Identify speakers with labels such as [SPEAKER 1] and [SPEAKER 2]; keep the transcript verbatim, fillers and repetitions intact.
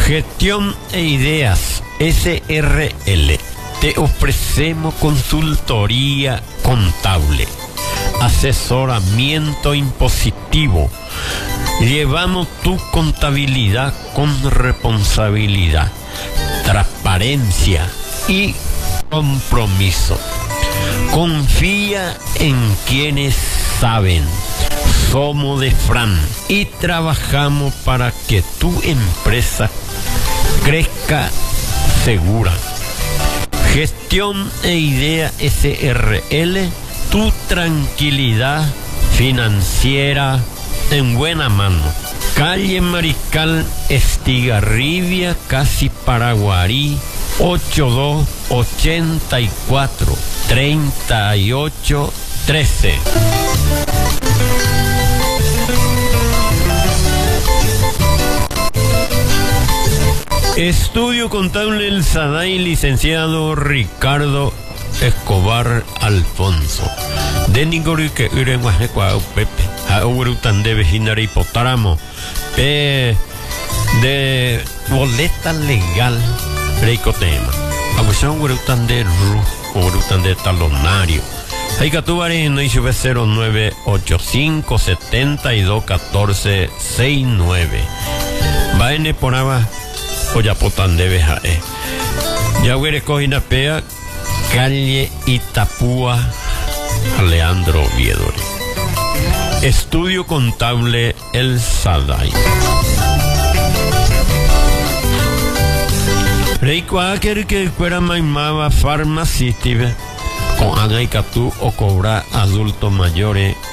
[SPEAKER 1] Gestión e Ideas S R L. Te ofrecemos consultoría contable, asesoramiento impositivo. Llevamos tu contabilidad con responsabilidad, transparencia y compromiso. Confía en quienes saben. Somos de Fran y trabajamos para que tu empresa crezca segura. Gestión e Idea S R L, tu tranquilidad financiera en buena mano. Calle Mariscal Estigarribia, casi Paraguarí, ochenta y dos ochenta y cuatro treinta y ocho trece. Estudio Contable El Sadai, licenciado Ricardo Escobar Alfonso. De Ningori que Urenguajequa Pepe, a Urutan de Vejinari Potáramo, de boleta legal, Reicotema. Abusan Urutan de Ru, Urutan de Talonario. Hay que tu no hizo cero nueve ocho cinco setenta y dos catorce sesenta y nueve. Vaene por aba. Oyapotan de Bejae. Ya huele cojina pea, calle Itapúa, Leandro Viedore. Estudio Contable El Sadai. Reikuaker que fuera maimaba farmacística con agaikatu o cobrar adultos mayores